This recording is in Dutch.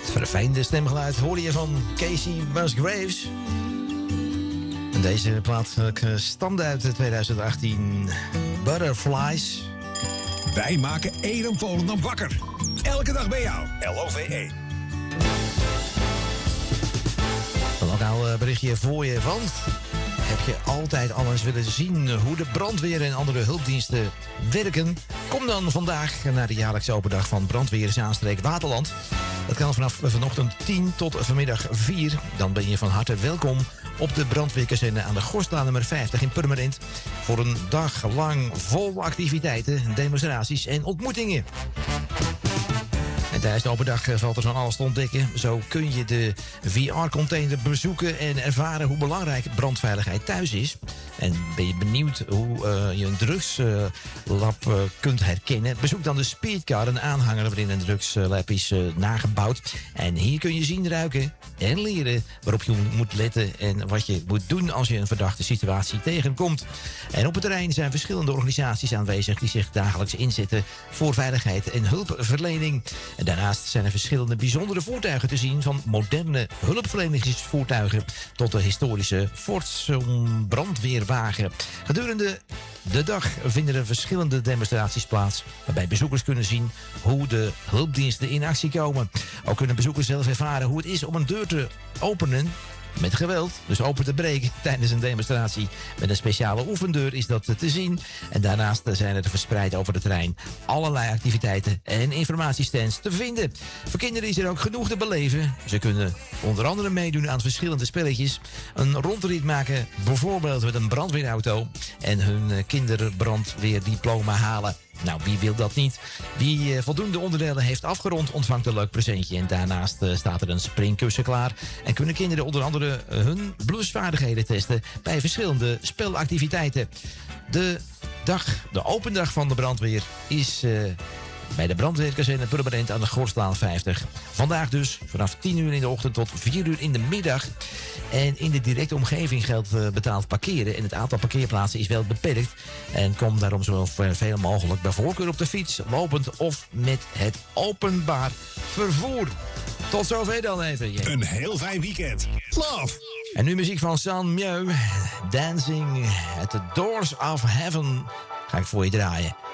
Verfijnde stemgeluid hoorde je van Casey Musgraves. En deze plaat stamde uit 2018. Butterflies. Wij maken Edam Volendam wakker. Elke dag bij jou. LOVE. Een lokaal berichtje voor je, want heb je altijd alles willen zien hoe de brandweer en andere hulpdiensten werken? Kom dan vandaag naar de jaarlijkse open dag van Brandweer Zaanstreek Waterland. Dat kan vanaf vanochtend 10 tot vanmiddag 4. Dan ben je van harte welkom op de brandweerkazerne aan de Gorstlaan nummer 50 in Purmerend. Voor een dag lang vol activiteiten, demonstraties en ontmoetingen. En tijdens de open dag valt er van alles te ontdekken. Zo kun je de VR-container bezoeken en ervaren hoe belangrijk brandveiligheid thuis is. En ben je benieuwd hoe je een drugslab kunt herkennen? Bezoek dan de Speedcar, een aanhanger waarin een drugslab is nagebouwd. En hier kun je zien, ruiken en leren waarop je moet letten en wat je moet doen als je een verdachte situatie tegenkomt. En op het terrein zijn verschillende organisaties aanwezig die zich dagelijks inzetten voor veiligheid en hulpverlening. En daarnaast zijn er verschillende bijzondere voertuigen te zien, van moderne hulpverleningsvoertuigen tot de historische Fortson brandweerwagen. Gedurende de dag vinden er verschillende demonstraties plaats, waarbij bezoekers kunnen zien hoe de hulpdiensten in actie komen. Ook kunnen bezoekers zelf ervaren hoe het is om een deur te openen met geweld, dus open te breken tijdens een demonstratie. Met een speciale oefendeur is dat te zien. En daarnaast zijn er verspreid over het terrein allerlei activiteiten en informatiestands te vinden. Voor kinderen is er ook genoeg te beleven. Ze kunnen onder andere meedoen aan verschillende spelletjes. Een rondrit maken, bijvoorbeeld met een brandweerauto. En hun kinderbrandweerdiploma halen. Nou, wie wil dat niet? Wie voldoende onderdelen heeft afgerond, ontvangt een leuk presentje. En daarnaast staat er een springkussen klaar. En kunnen kinderen onder andere hun blusvaardigheden testen bij verschillende spelactiviteiten. De open dag van de brandweer is bij de brandweerkazerne Purmerend aan de Gorstlaan 50. Vandaag dus vanaf 10 uur in de ochtend tot 4 uur in de middag. En in de directe omgeving geldt betaald parkeren. En het aantal parkeerplaatsen is wel beperkt. En kom daarom zo veel mogelijk bij voorkeur op de fiets, lopend of met het openbaar vervoer. Tot zover dan even. Een heel fijn weekend. Love. En nu muziek van San Mieu. Dancing at the Doors of Heaven ga ik voor je draaien.